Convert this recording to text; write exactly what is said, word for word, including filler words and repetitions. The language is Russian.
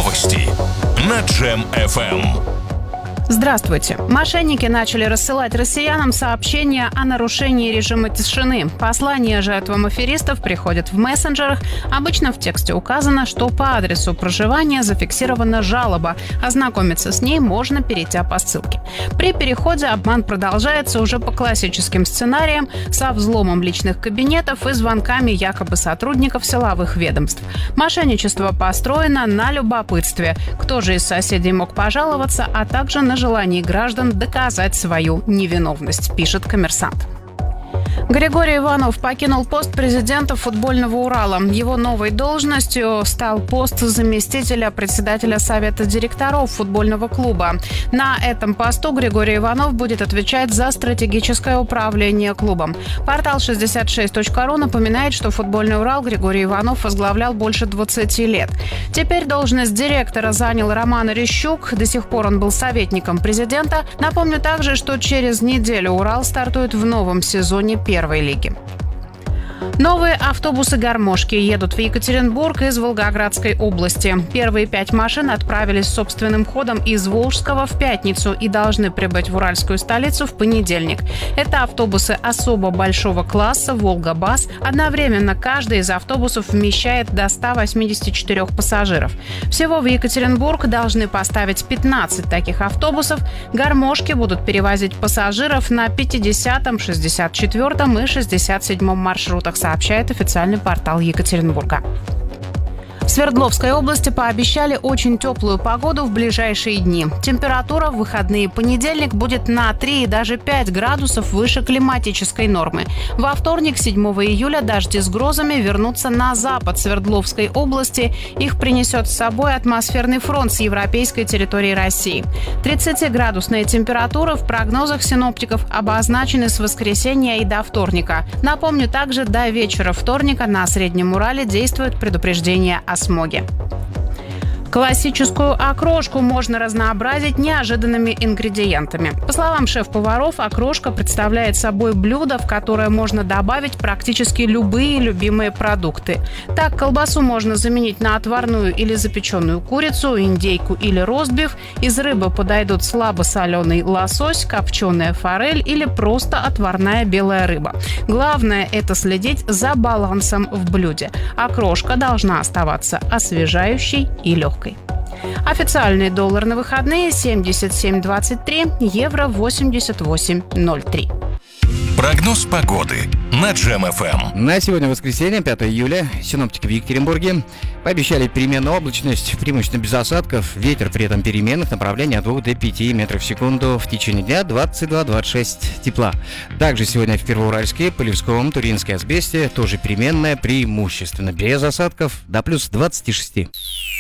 Новости на Джем эф эм. Здравствуйте. Мошенники начали рассылать россиянам сообщения о нарушении режима тишины. Послания жертвам аферистов приходят в мессенджерах. Обычно в тексте указано, что по адресу проживания зафиксирована жалоба. Ознакомиться с ней можно, перейдя по ссылке. При переходе обман продолжается уже по классическим сценариям со взломом личных кабинетов и звонками якобы сотрудников силовых ведомств. Мошенничество построено на любопытстве. Кто же из соседей мог пожаловаться, а также на желании граждан доказать свою невиновность, пишет «Коммерсант». Григорий Иванов покинул пост президента футбольного Урала. Его новой должностью стал пост заместителя председателя Совета директоров футбольного клуба. На этом посту Григорий Иванов будет отвечать за стратегическое управление клубом. Портал шестьдесят шесть точка ру напоминает, что футбольный Урал Григорий Иванов возглавлял больше двадцати лет. Теперь должность директора занял Роман Орещук. До сих пор он был советником президента. Напомню также, что через неделю Урал стартует в новом сезоне первой лиги. Новые автобусы-гармошки едут в Екатеринбург из Волгоградской области. Первые пять машин отправились собственным ходом из Волжского в пятницу и должны прибыть в уральскую столицу в понедельник. Это автобусы особо большого класса «Волга-Бас». Одновременно каждый из автобусов вмещает до ста восьмидесяти четырёх пассажиров. Всего в Екатеринбург должны поставить пятнадцать таких автобусов. Гармошки будут перевозить пассажиров на пятидесятом, шестьдесят четвёртом и шестьдесят седьмом маршрутах, сообщает официальный портал Екатеринбурга. В Свердловской области пообещали очень теплую погоду в ближайшие дни. Температура в выходные понедельник будет на три и даже пять градусов выше климатической нормы. Во вторник, седьмого июля, дожди с грозами вернутся на запад Свердловской области. Их принесет с собой атмосферный фронт с европейской территории России. тридцатиградусная температура в прогнозах синоптиков обозначены с воскресенья и до вторника. Напомню, также до вечера вторника на Среднем Урале действует предупреждение о смоге. Классическую окрошку можно разнообразить неожиданными ингредиентами. По словам шеф-поваров, окрошка представляет собой блюдо, в которое можно добавить практически любые любимые продукты. Так, колбасу можно заменить на отварную или запеченную курицу, индейку или ростбиф. Из рыбы подойдут слабосоленый лосось, копченая форель или просто отварная белая рыба. Главное – это следить за балансом в блюде. Окрошка должна оставаться освежающей и легкой. Официальный доллар на выходные семьдесят семь двадцать три, евро восемьдесят восемь ноль три. Прогноз погоды на Джем эф эм. На сегодня воскресенье, пятого июля, синоптики в Екатеринбурге пообещали переменную облачность, преимущественно без осадков. Ветер при этом переменных направлений от двух до пяти метров в секунду. В течение дня двадцать два - двадцать шесть тепла. Также сегодня в Первоуральске, Полевском, Туринской Асбесте тоже переменная, преимущественно без осадков, до плюс двадцати шести.